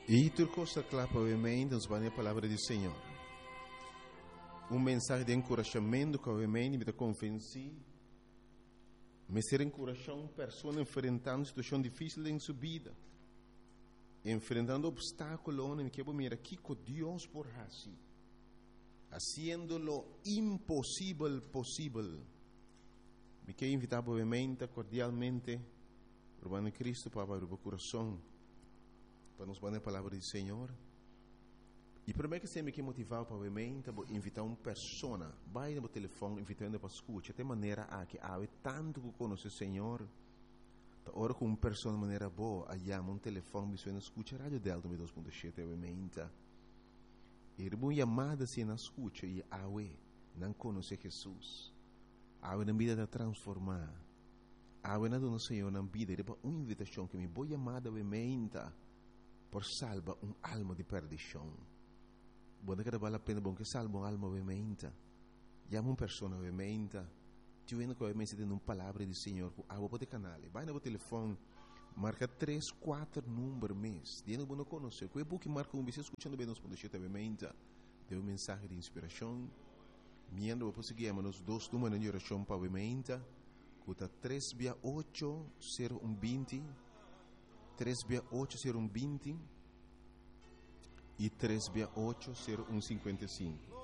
E turcosa clapa obviamente nos vai a palavra do Senhor. Mensagem de encorajamento que obviamente me convenci, me ser encorajar uma pessoa enfrentando situação difícil em sua vida, enfrentando obstáculos, me quero mirar aqui com Deus por assim, haciendo-lo impossível possível. Me quero invitar obviamente, cordialmente, por Cristo para abrir o coração, para nos dar a palavra do Senhor. E primeiro que sempre que motivar para obviamente invitar uma pessoa, vai no telefone invitando para escutar, de maneira a que há tanto que conhece o Senhor, da hora com uma pessoa de maneira boa, aí há um telefone que escuta a rádio Delta 2.7 obviamente. E uma chamada se na escuta e há não conhece Jesus, há na vida de transformar, há na dona Senhor na vida, e uma invitação que me boa chamada obviamente por salvar alma de perdição. Buona che vale la pena che salva un'alma ovviamente. Chiama una persona ovviamente. Ti viene che ovviamente ti una parola di Signore. A voi canale. Vai no telefono. Marca 3-4 numeri mes. Tiene buono conoscere. Quei buchi marca un bisogno ascoltando bene nos podete ovviamente. Deu un messaggio di ispirazione. Miendo voi possiamo nos dos numeri di orazione pa ovviamente. Cuta 3-8-0120. 3-8-0120. E 3-8-0155.